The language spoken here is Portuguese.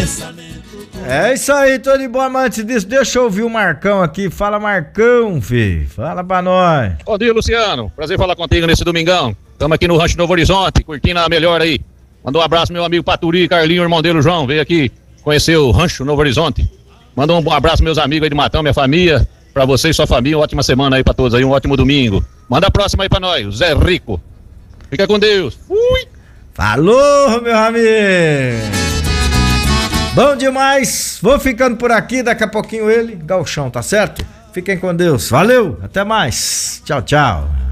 É isso aí, tô de boa, mas antes disso, deixa eu ouvir o Marcão aqui. Fala, Marcão, filho. Fala pra nós. Bom dia, Luciano. Prazer falar contigo nesse domingão. Estamos aqui no Rancho Novo Horizonte, curtindo a melhor aí. Manda um abraço meu amigo Paturi, Carlinho, irmão dele, o João. Veio aqui conhecer o Rancho Novo Horizonte. Manda um abraço meus amigos aí de Matão, minha família. Pra você e sua família, uma ótima semana aí pra todos aí, um ótimo domingo. Manda a próxima aí pra nós, o Zé Rico. Fica com Deus. Fui! Falou, meu amigo! Bom demais! Vou ficando por aqui, daqui a pouquinho ele, Gauchão, tá certo? Fiquem com Deus. Valeu, até mais. Tchau, tchau.